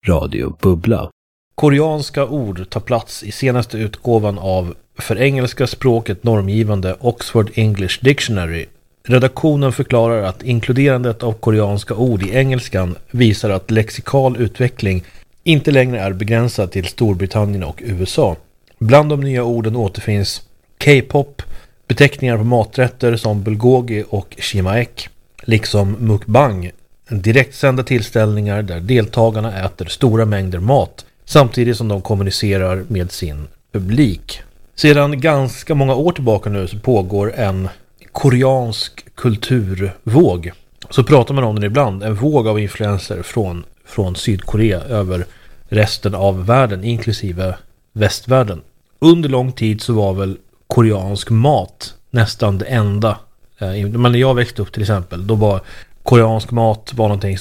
Radio Bubbla. Koreanska ord tar plats i senaste utgåvan av för engelska språket normgivande Oxford English Dictionary. Redaktionen förklarar att inkluderandet av koreanska ord i engelskan visar att lexikal utveckling inte längre är begränsad till Storbritannien och USA. Bland de nya orden återfinns K-pop, beteckningar på maträtter som bulgogi och shimaek, liksom mukbang, direktsända tillställningar där deltagarna äter stora mängder mat samtidigt som de kommunicerar med sin publik. Sedan ganska många år tillbaka nu så pågår en koreansk kulturvåg. Så pratar man om den ibland, en våg av influenser från Sydkorea över resten av världen, inklusive västvärlden. Under lång tid så var väl koreansk mat nästan det enda. Men när jag växte upp till exempel, då var koreansk mat var någonting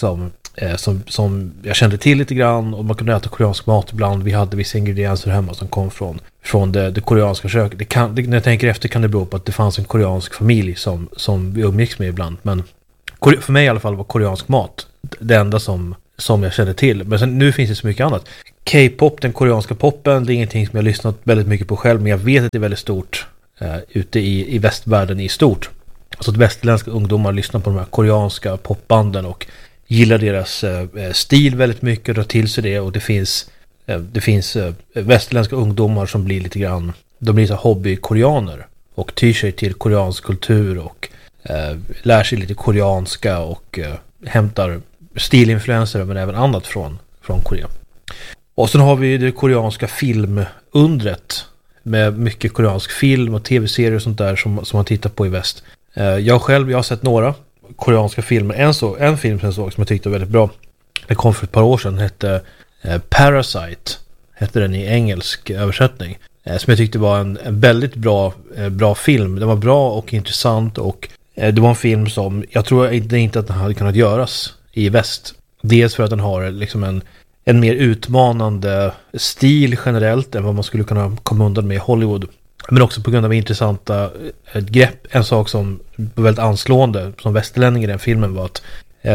som jag kände till lite grann, och man kunde äta koreansk mat ibland. Vi hade vissa ingredienser hemma som kom från det koreanska köket. När jag tänker efter kan det bero på att det fanns en koreansk familj som vi umgicks med ibland. Men för mig i alla fall var koreansk mat det enda som jag kände till. Men sen, nu finns det så mycket annat. K-pop, den koreanska poppen, det är ingenting som jag har lyssnat väldigt mycket på själv, men jag vet att det är väldigt stort ute i västvärlden i stort. Alltså att västerländska ungdomar lyssnar på de här koreanska popbanden och gillar deras stil väldigt mycket, drar till sig det, och det finns västerländska ungdomar som blir lite grann, de blir så hobby-koreaner och tyr sig till koreansk kultur och lär sig lite koreanska och hämtar stilinfluenser men även annat från Korea. Och sen har vi det koreanska filmundret med mycket koreansk film och tv-serier och sånt där som man tittar på i väst. Jag har sett några koreanska filmer. En film som jag tyckte var väldigt bra. Den kom för ett par år sedan, hette Parasite. Hette den i engelsk översättning. Som jag tyckte var en väldigt bra film. Den var bra och intressant, och det var en film som jag tror inte att den hade kunnat göras i väst. Dels för att den har liksom en mer utmanande stil generellt än vad man skulle kunna komma undan med i Hollywood. Men också på grund av intressanta grepp. En sak som var väldigt anslående som västerlänning i den filmen var att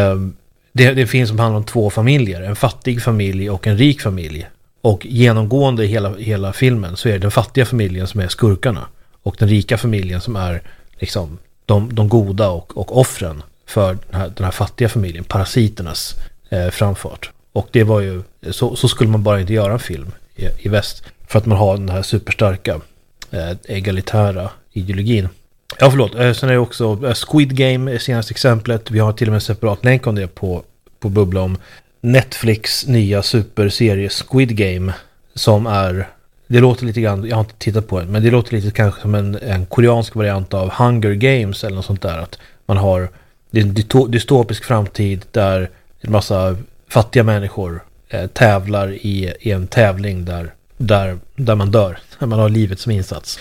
det är en film som handlar om två familjer. En fattig familj och en rik familj. Och genomgående i hela filmen så är det den fattiga familjen som är skurkarna. Och den rika familjen som är liksom de goda och offren för den här fattiga familjen. Parasiternas framfart. Och det var ju så skulle man bara inte göra en film i väst. För att man har den här superstarka egalitära ideologin. Ja, förlåt. Sen är det också Squid Game är senaste exemplet. Vi har till och med en separat länk om det på Bubbla om Netflix nya superserie Squid Game, som är, det låter lite grann, jag har inte tittat på det, men det låter lite kanske som en koreansk variant av Hunger Games eller något sånt där, att man har en dystopisk framtid där en massa fattiga människor tävlar i en tävling där man dör, där man har livet som insats.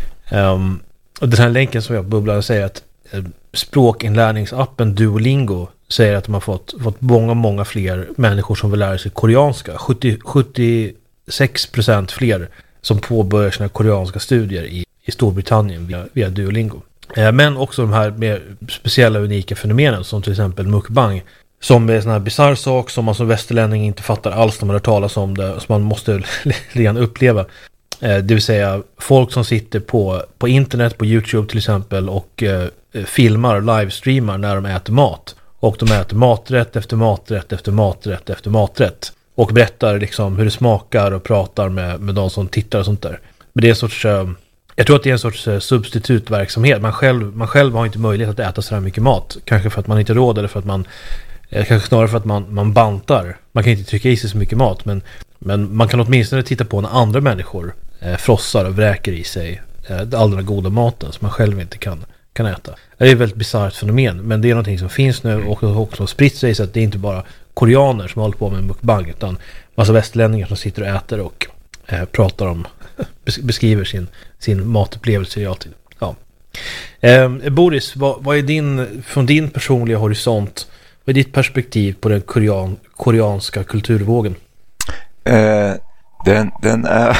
Och den här länken som jag bubblar säger att språkinlärningsappen Duolingo säger att de har fått många fler människor som vill lära sig koreanska. 76% fler som påbörjar sina koreanska studier i Storbritannien via Duolingo. Men också de här mer speciella unika fenomenen som till exempel mukbang, som är en sån här bizarr sak som man som västerlänning inte fattar alls när man hör talas om det, som man måste redan uppleva. Det vill säga folk som sitter på internet, på YouTube till exempel, och filmar, livestreamar när de äter mat. Och de äter maträtt efter maträtt efter maträtt efter maträtt. Och berättar liksom hur det smakar och pratar med de som tittar och sånt där. Men det är en sorts, jag tror att det är en sorts substitutverksamhet. Man själv har inte möjlighet att äta så här mycket mat. Kanske för att man inte råder, eller för att man, kanske snarare för att man bantar. Man kan inte trycka i sig så mycket mat, men man kan åtminstone titta på när andra människor frossar och vräker i sig all den goda maten som man själv inte kan äta. Det är ett väldigt bisarrt fenomen, men det är någonting som finns nu och också spritt sig, så att det är inte bara koreaner som håller på med mukbang, utan massa västlänningar som sitter och äter och pratar om, beskriver sin matupplevelse i alltid. Ja. Boris, vad är från din personliga horisont, vad är ditt perspektiv på den koreanska kulturvågen? Den är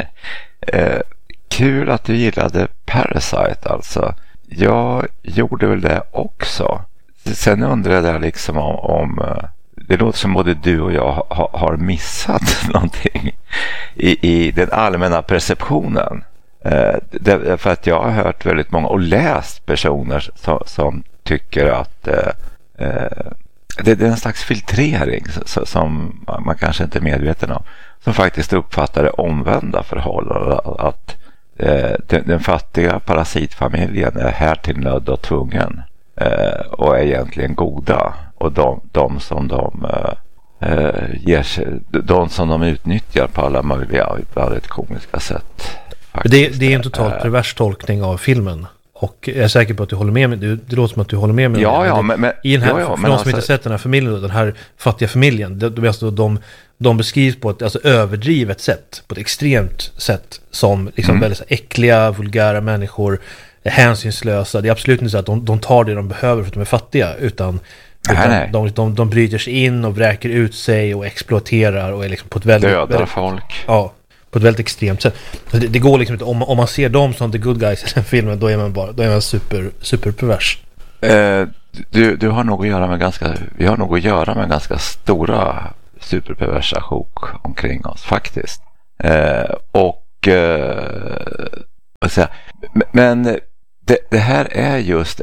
kul att du gillade Parasite, alltså. Jag gjorde väl det också. Sen undrade jag liksom om det låter som både du och jag har missat någonting i den allmänna perceptionen. För att jag har hört väldigt många och läst personer som tycker att det är en slags filtrering som man kanske inte är medveten om, som faktiskt uppfattar det omvända förhållandet, att den fattiga parasitfamiljen är här till nöd och tvungen och är egentligen goda, och de som de utnyttjar på alla möjliga väldigt komiska sätt. Det är en totalt pervers tolkning av filmen. Och jag är säker på att du håller med mig. Det låter som att du håller med mig. Men i den här, för de som inte sett den här familjen, den här fattiga familjen, de beskrivs på ett överdrivet sätt, på ett extremt sätt, som liksom väldigt så äckliga, vulgära människor, hänsynslösa. Det är absolut inte så att de tar det de behöver för att de är fattiga, utan de bryter sig in och vräker ut sig och exploaterar och är liksom på ett dödar folk. Ja, på ett väldigt extremt sätt. Det går liksom inte, om man ser dem som the good guys i den filmen, då är man super pervers. Du har nog att göra med vi har nog att göra med ganska stora superperversa sjok omkring oss faktiskt. Men det här är just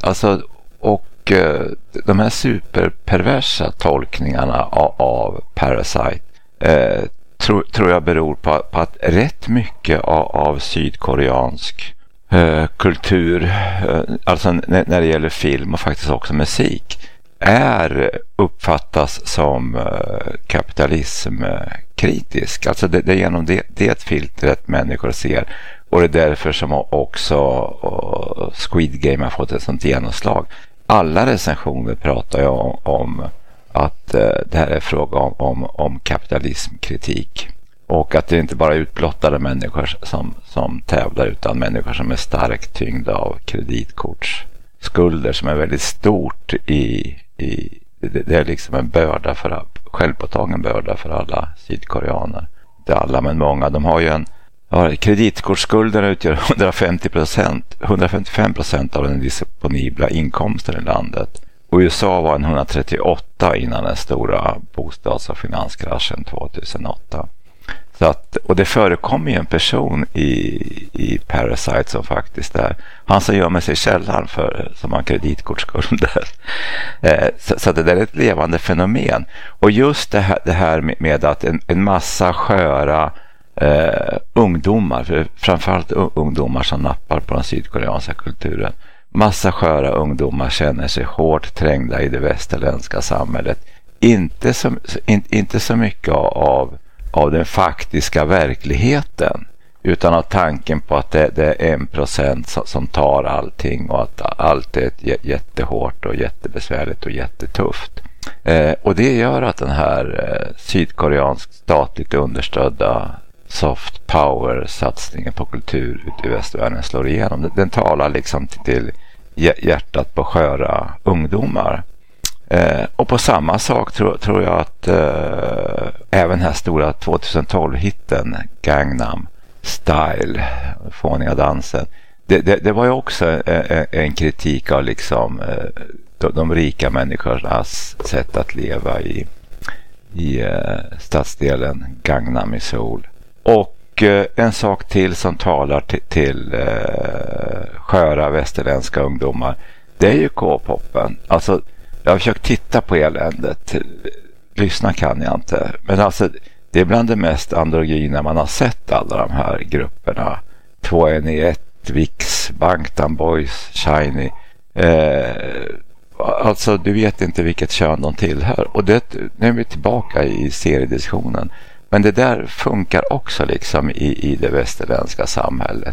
de här superperversa tolkningarna av Parasite tror jag beror på att rätt mycket av sydkoreansk kultur, alltså när det gäller film och faktiskt också musik, uppfattas som kapitalismkritisk. Alltså det är genom det filtret människor ser, och det är därför som också Squid Game har fått ett sånt genomslag. Alla recensioner pratar ju om att det här är fråga om kapitalismkritik, och att det inte bara är utblottade människor som tävlar, utan människor som är starkt tyngda av kreditkortsskulder som är väldigt stort det är liksom en självpåtagen börda för alla sydkoreaner. Inte alla, men många. De har ju kreditkortsskulderna utgör 155% av den disponibla inkomsten i landet. Och USA var en 138 innan den stora bostads- och finanskraschen 2008. Och det förekommer ju en person i Parasite som faktiskt är han som gömmer sig i källaren som har kreditkortsskulder. Så det där är ett levande fenomen. Och just det här med att en massa sköra ungdomar, för framförallt ungdomar som nappar på den sydkoreanska kulturen, massa sköra ungdomar känner sig hårt trängda i det västerländska samhället. Inte så mycket av den faktiska verkligheten, utan av tanken på att det är 1% som tar allting, och att allt är jättehårt och jättebesvärligt och jättetufft. Och det gör att den här sydkoreansk statligt understödda soft power-satsningen på kultur ute i västvärlden slår igenom. Den talar liksom till hjärtat på sköra ungdomar. Och på samma sak tror jag att även här stora 2012-hitten Gangnam Style, fåniga dansen, det var ju också en kritik av liksom de rika människornas sätt att leva i stadsdelen Gangnam i Seoul. Och en sak till som talar till sköra västerländska ungdomar, det är ju K-popen. Alltså, jag har försökt titta på eländet. Lyssna kan jag inte. Men alltså, det är bland det mest androgyna man har sett, alla de här grupperna. 2NE1, VIX, Bangtan Boys, Shiny. Alltså, du vet inte vilket kön de tillhör. Och nu är vi tillbaka i seriediskussionen. Men det där funkar också liksom i det västerländska samhället.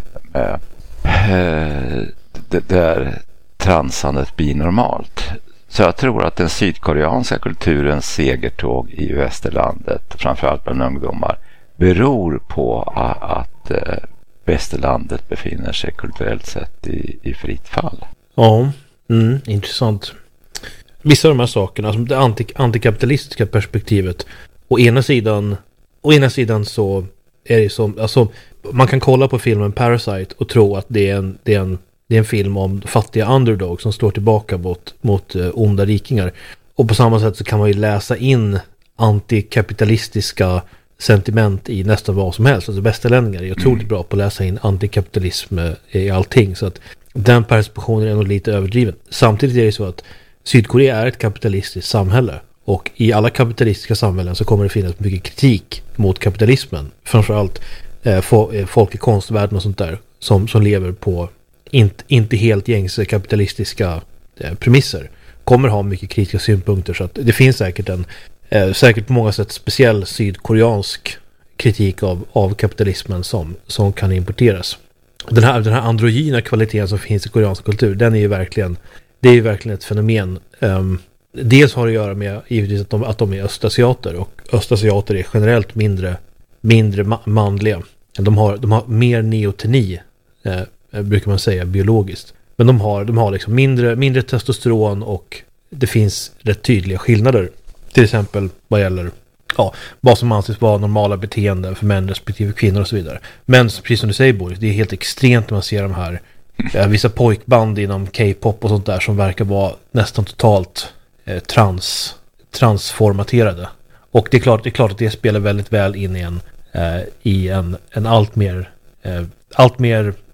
Det där transandet blir normalt. Så jag tror att den sydkoreanska kulturens segertåg i västerlandet, framförallt bland ungdomar, beror på att västerlandet befinner sig kulturellt sett i fritt fall. Ja, intressant. Vissa av de här sakerna, alltså det antikapitalistiska perspektivet, å ena sidan så är det som, alltså man kan kolla på filmen Parasite och tro att det är en film om fattiga underdogs som står tillbaka mot onda rikingar. Och på samma sätt så kan man ju läsa in antikapitalistiska sentiment i nästan vad som helst. Alltså västerlänningar är otroligt bra på att läsa in antikapitalism i allting. Så att den perceptionen är nog lite överdriven. Samtidigt är det så att Sydkorea är ett kapitalistiskt samhälle. Och i alla kapitalistiska samhällen så kommer det finnas mycket kritik mot kapitalismen. Framförallt folk i konstvärlden och sånt där som lever på inte helt gängse kapitalistiska premisser. Kommer ha mycket kritiska synpunkter, så att det finns säkert säkert på många sätt speciell sydkoreansk kritik av kapitalismen som kan importeras. Den här androgyna kvaliteten som finns i koreansk kultur, det är ju verkligen ett fenomen. Dels har det att göra med givetvis att de är östasiater, och östasiater är generellt mindre manliga. De har mer neoteni, brukar man säga, biologiskt. Men de har liksom mindre testosteron, och det finns rätt tydliga skillnader. Till exempel vad gäller vad som anses vara normala beteenden för män respektive kvinnor och så vidare. Men precis som du säger, Boris, det är helt extremt när man ser de här vissa pojkband inom K-pop och sånt där som verkar vara nästan totalt transformaterade. Och det är klart att det spelar väldigt väl in i en allt mer